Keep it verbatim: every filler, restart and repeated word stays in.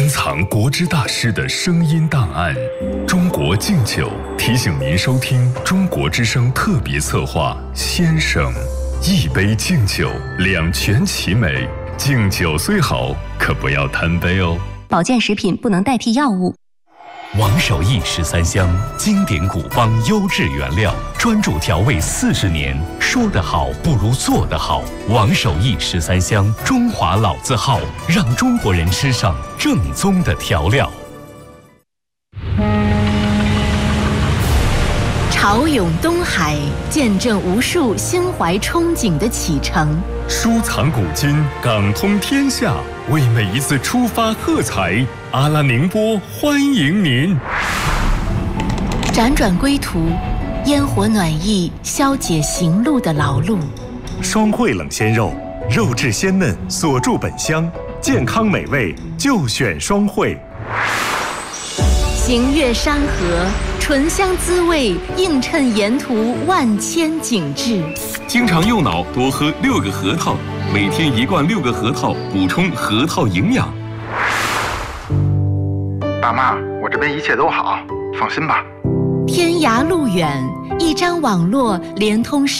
藏国之大师的声音档案。中国敬酒提醒您收听中国之声特别策划《先生》，一杯敬酒，两全其美。敬酒虽好，可不要贪杯哦。 保健食品不能代替药物。 王守义十三香，经典古方优质原料，专注调味四十年，说得好不如做得好。王守义十三香，中华老字号，让中国人吃上正宗的调料。 潮涌东海，见证无数心怀憧憬的启程。 书藏古今，港通天下，为每一次出发喝彩。阿拉宁波欢迎您。 辗转归途，烟火暖意消解行路的劳碌。 双汇冷鲜肉，肉质鲜嫩，锁住本香，健康美味就选双汇。 行越山河，醇香滋味映衬沿途万千景致。 经常用脑，多喝六个核桃，每天一罐六个核桃，补充核桃营养。 爸妈，我这边一切都好，放心吧。 天涯路远，一张网络连通